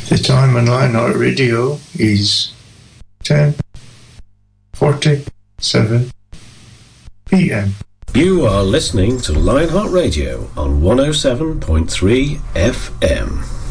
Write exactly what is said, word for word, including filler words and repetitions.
The time on Lionheart Radio is ten forty-seven p m. You are listening to Lionheart Radio on one oh seven point three F M.